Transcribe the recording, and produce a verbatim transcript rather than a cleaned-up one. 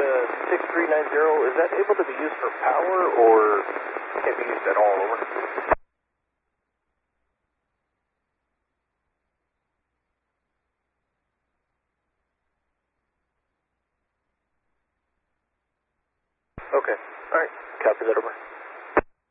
six three nine zero, is that able to be used for power or can't be used at all? Over. Okay, alright, copy that over.